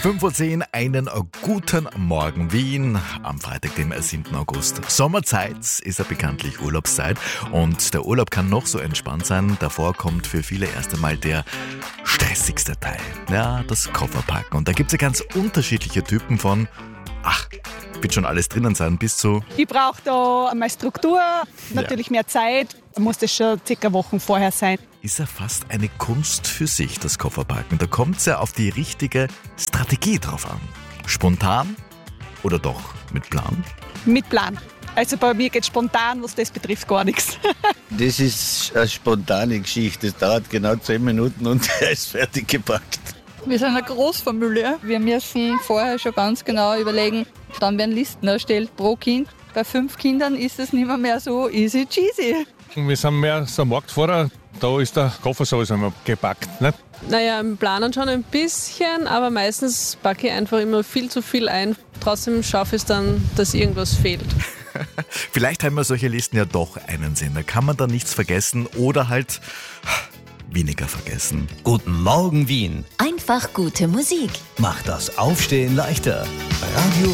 5:10 Uhr, einen guten Morgen Wien am Freitag, dem 7. August. Sommerzeit ist ja bekanntlich Urlaubszeit und der Urlaub kann noch so entspannt sein. Davor kommt für viele erst einmal der stressigste Teil, ja, das Kofferpacken. Und da gibt es ja ganz unterschiedliche Typen von, wird schon alles drinnen sein, bis zu... Ich brauche da einmal Struktur, natürlich mehr Zeit. Muss das schon circa Wochen vorher sein. Ist ja fast eine Kunst für sich, das Kofferpacken. Da kommt es ja auf die richtige Strategie drauf an. Spontan oder doch mit Plan? Mit Plan. Also bei mir geht spontan, was das betrifft, gar nichts. Das ist eine spontane Geschichte. Das dauert genau 10 Minuten und er ist fertig gepackt. Wir sind eine Großfamilie. Wir müssen vorher schon ganz genau überlegen. Dann werden Listen erstellt pro Kind. Bei 5 Kindern ist es nicht mehr so easy cheesy. Wir sind mehr so Marktfahrer. Da ist der Koffer sowieso immer gepackt. Nicht? Naja, im Planen schon ein bisschen, aber meistens packe ich einfach immer viel zu viel ein. Trotzdem schaffe ich es dann, dass irgendwas fehlt. Vielleicht haben wir solche Listen ja doch einen Sinn. Da kann man dann nichts vergessen oder halt weniger vergessen. Guten Morgen Wien. Einfach gute Musik. Macht das Aufstehen leichter. Radio